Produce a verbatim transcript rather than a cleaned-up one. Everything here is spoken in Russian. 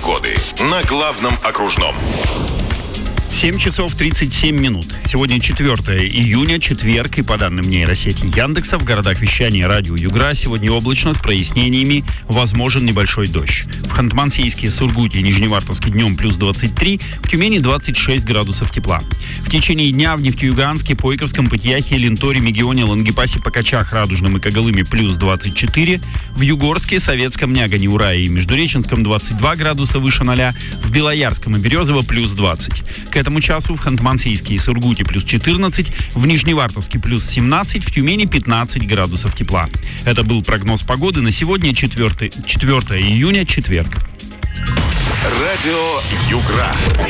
погоды на главном окружном. семь часов тридцать семь минут. Сегодня четвёртое июня, четверг, и по данным нейросети Яндекса, в городах вещания радио Югра сегодня облачно с прояснениями, возможен небольшой дождь. В Ханты-Мансийске, Сургуте и Нижневартовске днем плюс двадцать три, в Тюмени двадцать шесть градусов тепла. В течение дня в Нефтеюганске, Пойковском, Пытьяхе, Ленторе, Мегионе, Лангепасе, Покачах, Радужном и Когалыме плюс двадцать четыре, в Югорске, Советском, Нягане, Урае и Междуреченском двадцать два градуса выше ноля, в Белоярском и Березово плюс двадцать. К этому часу в Ханты-Мансийске и Сургуте плюс четырнадцать, в Нижневартовске плюс семнадцать, в Тюмени пятнадцать градусов тепла. Это был прогноз погоды на сегодня, четвёртое июня, четверг. Радио Югра.